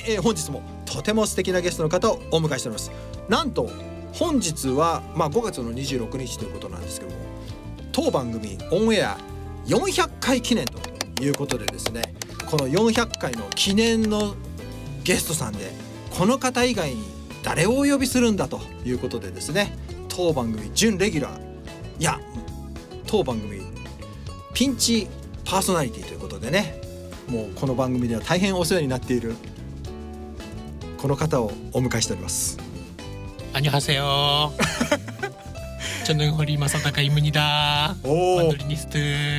い、本日もとても素敵なゲストの方をお迎えしております。なんと本日は、5月の26日ということなんですけども、当番組オンエア400回記念ということでですね、この400回の記念のゲストさんでこの方以外に誰をお呼びするんだということでですね、当番組準レギュラー、いや当番組ピンチパーソナリティということでね、もうこの番組では大変お世話になっているこの方をお迎えしております。 안녕하세요. 저는 호리마사타카입니다. 만도리니스트.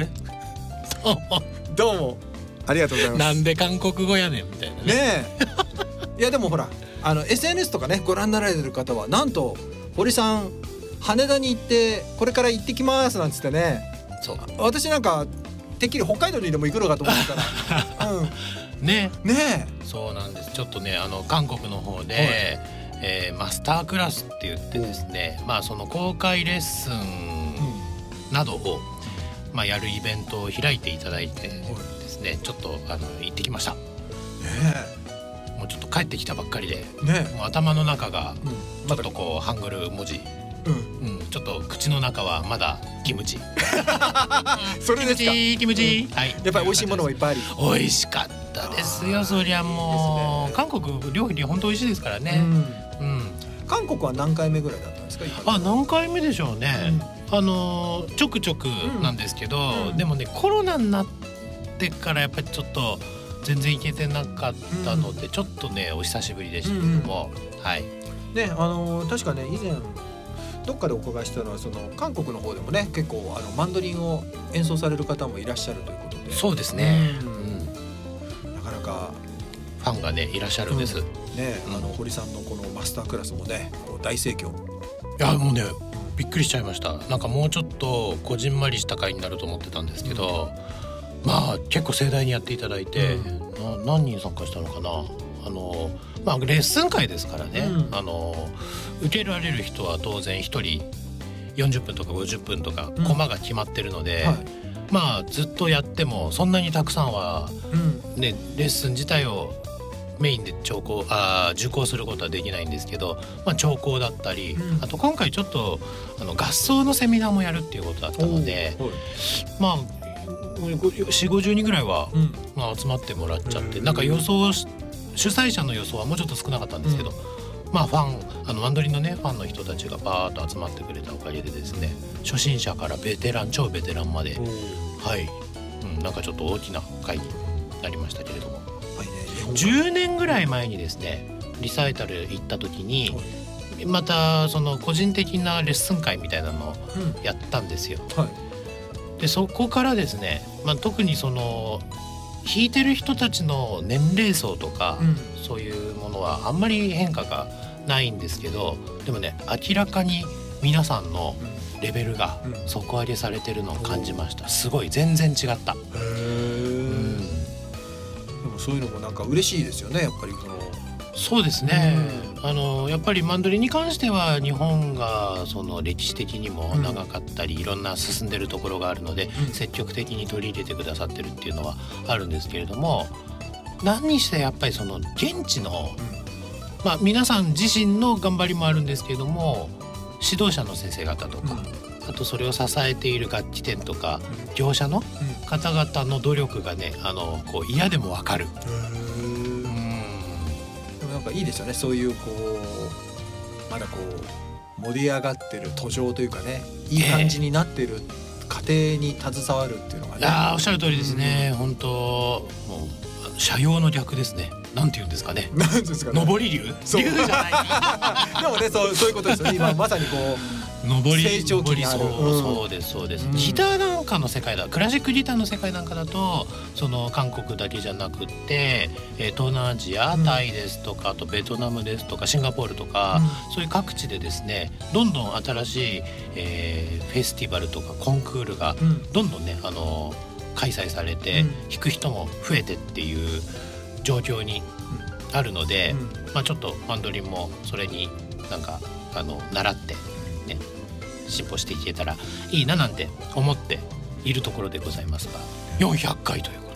どうもありがとうございます。 なんで韓国語やねんみたいな ねいやでもほらSNS とかねご覧になられてる方はなんと堀さん羽田に行ってこれから行ってきますなんつってね。 そう私なんかてっきり北海道にでも行くのかと思ったら、 ねえそうなんです。ちょっとね韓国の方で、マスタークラスって言ってですね、その公開レッスンなどを、やるイベントを開いていただいてですね、ちょっと行ってきました。もうちょっと帰ってきたばっかりで、もう頭の中がちょっとこうハングル文字、ちょっと口の中はまだキムチそれですか。 キムチ、はい、 やっぱり美味しいものもいっぱいあり美味しかったですよ。そりゃもう、韓国料理本当美味しいですからね。 韓国は何回目ぐらいだったんですか。 何回目でしょうね。ちょくちょくなんですけど、でもねコロナになってからやっぱりちょっと全然行けてなかったので、ちょっとねお久しぶりでしたけども、はいね、確かね以前どっかでお伺いしたのは、その韓国の方でもね結構マンドリンを演奏される方もいらっしゃるということで。 そうですね、 なかなかファンがねいらっしゃるんです、 堀さんのこのマスタークラスもね大盛況。 いやもうねびっくりしちゃいました。なんかもうちょっとこじんまりした回になると思ってたんですけど、結構盛大にやっていただいて、何人参加したのかな。レッスン会ですからね、受けられる人は当然1人40分とか50分とかコマが決まってるので、ずっとやってもそんなにたくさんは、レッスン自体をメインで受講することはできないんですけど、聴講だったり、あと今回ちょっと合奏のセミナーもやるっていうことだったので、40-50人ぐらいは、集まってもらっちゃって、なんか主催者の予想はもうちょっと少なかったんですけど、ファンマンドリンのねファンの人たちがバーッと集まってくれたおかげでですね、初心者から超ベテランまで、なんかちょっと大きな会になりましたけれども、10年ぐらい前にですねリサイタル行った時に、またその個人的なレッスン会みたいなのをやったんですよ。でそこからですね、特にその弾いてる人たちの年齢層とか、そういうものはあんまり変化がないんですけど、でもね明らかに皆さんのレベルが底上げされてるのを感じました。すごい全然違った。 でもそういうのもなんか嬉しいですよね、やっぱり。 そうですね、やっぱりマンドリンに関しては日本がその歴史的にも長かったり、いろんな進んでるところがあるので、積極的に取り入れてくださってるっていうのはあるんですけれども、何にしてやっぱりその現地の、皆さん自身の頑張りもあるんですけれども、指導者の先生方とか、あとそれを支えている楽器店とか、業者の方々の努力がねこう嫌でもわかる。 なんかいいですよね、そういうまだ盛り上がってる途上というかね、いい感じになってる過程に携わるっていうのがね。 おっしゃる通りですね。本当もう斜陽の逆ですね。なんて言うんですかね。 なんですかね。 上り流？流じゃない。 でもね、そういうことですよね。今まさに成長期にある。 そうです。ギターなんかの世界だ、クラシックギターの世界なんかだと、その韓国だけじゃなくって、東南アジア、タイですとか、あとベトナムですとかシンガポールとか、そういう各地でですね、どんどん新しい、フェスティバルとかコンクールがどんどんね開催されて、弾く人も増えてっていう状況にあるので、ちょっとマンドリンもそれになんか習ってね進歩していけたらいいななんて思っているところでございますが、400回ということで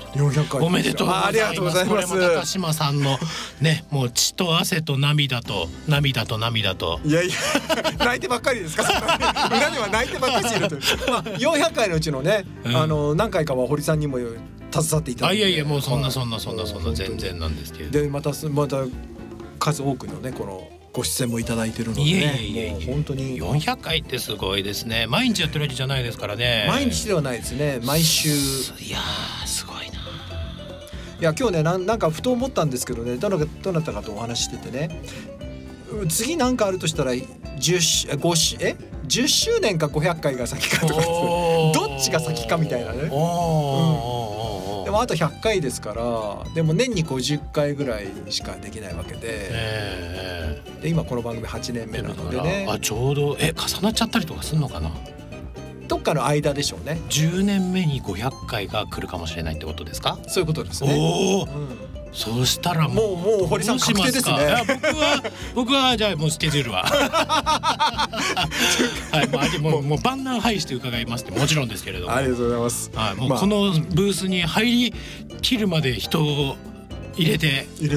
400回おめでとうございます。 ありがとうございます。 これも高島さんのね、もう血と汗と涙と涙と涙と。 いやいや泣いてばっかりですか裏では泣いてばっかりいるという、まあ、400回のうちのね、何回かは堀さんにも携わっていただいて、 いやいやもうそんな全然なんですけれど。 でまた数多くのねこのご出演もいただいてるのでね、もう本当に 400回ってすごいですね。毎日やってるわけじゃないですからね。 毎日ではないですね、毎週。いやーすごいな。 いや今日ねなんかふと思ったんですけどね、どなたかとお話ししててね、次なんかあるとしたら10周年か500回が先かとかどっちが先かみたいなね。でもあと100回ですから、でも年に50回ぐらいしかできないわけで、で今この番組8年目なのでね、 ちょうど重なっちゃったりとかするのかな。 どっかの間でしょうね。 10年目に500回が来るかもしれないってことですか。 そういうことですね。 そうしたらもう堀さん確定ですね。 僕はじゃあもうスケジュールははい、もう万難排して伺いますってもちろんですけれども、 ありがとうございます。 はい、もうこのブースに入りきるまで人を入れて